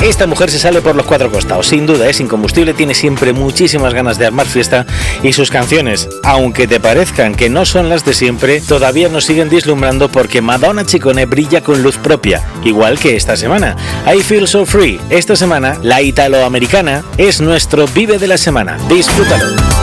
Esta mujer se sale por los cuatro costados, sin duda, es incombustible, tiene siempre muchísimas ganas de armar fiesta y sus canciones, aunque te parezcan que no son las de siempre, todavía nos siguen deslumbrando porque Madonna Ciccone brilla con luz propia, igual que esta semana. I Feel So Free. Esta semana, la italoamericana es nuestro Vive de la semana. Disfrútalo.